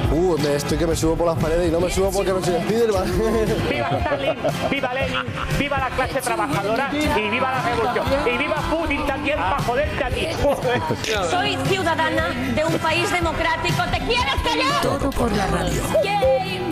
Estoy que me subo por las paredes y no me subo porque no soy Spiderman. ¡Viva Stalin! ¡Viva Lenin! ¡Viva la clase trabajadora! ¡Y viva la revolución! ¡Y viva Putin también para joderte a ti! Soy ciudadana de un país democrático. ¿Te quieres callar? Todo por la radio.